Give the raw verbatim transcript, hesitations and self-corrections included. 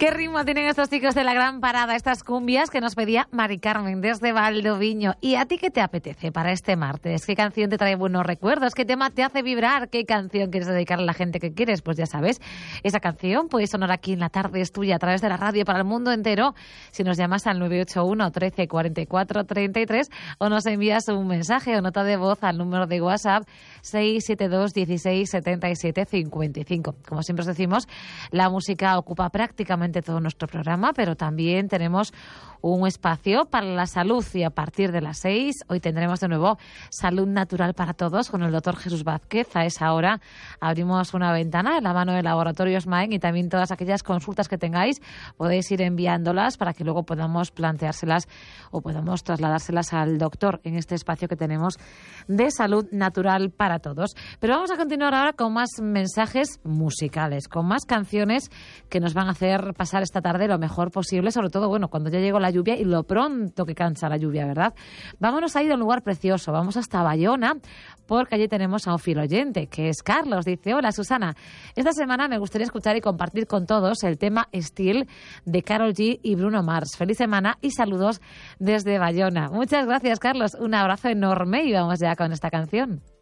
¿Qué ritmo tienen estos chicos de la gran parada, estas cumbias que nos pedía Mari Carmen desde Valdoviño? ¿Y a ti qué te apetece para este martes? ¿Qué canción te trae buenos recuerdos? ¿Qué tema te hace vibrar? ¿Qué canción quieres dedicarle a la gente que quieres? Pues ya sabes, esa canción puede sonar aquí en la tarde, es tuya a través de la radio para el mundo entero. Si nos llamas al nueve ocho uno, trece, cuarenta y cuatro, treinta y tres o nos envías un mensaje o nota de voz al número de WhatsApp seis siete dos, dieciséis, setenta y siete, cincuenta y cinco. Como siempre os decimos, la música ocupa prácticamente todo nuestro programa, pero también tenemos un espacio para la salud y a partir de las seis hoy tendremos de nuevo Salud Natural para Todos con el doctor Jesús Vázquez. A esa hora abrimos una ventana en la mano de Laboratorios Maen y también todas aquellas consultas que tengáis podéis ir enviándolas para que luego podamos planteárselas o podamos trasladárselas al doctor en este espacio que tenemos de Salud Natural para Todos. Pero vamos a continuar ahora con más mensajes musicales, con más canciones que nos van a hacer pasar esta tarde lo mejor posible, sobre todo, bueno, cuando ya llegó la lluvia y lo pronto que cansa la lluvia, ¿verdad? Vámonos a ir a un lugar precioso, vamos hasta Bayona, porque allí tenemos a un fiel oyente, que es Carlos. Dice: hola Susana, esta semana me gustaría escuchar y compartir con todos el tema Still de Karol G y Bruno Mars. Feliz semana y saludos desde Bayona. Muchas gracias, Carlos, un abrazo enorme y vamos ya con esta canción.